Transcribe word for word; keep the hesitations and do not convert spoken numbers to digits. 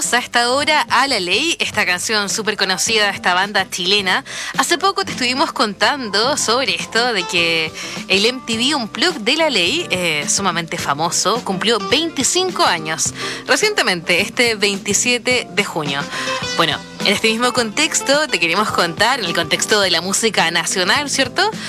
a esta hora a La Ley, esta canción súper conocida de esta banda chilena. Hace poco te estuvimos contando sobre esto de que el M T V Unplugged de La Ley, eh, sumamente famoso, cumplió veinticinco años recientemente, este veintisiete de junio. Bueno, en este mismo contexto te queremos contar, en el contexto de la música nacional, ¿cierto?,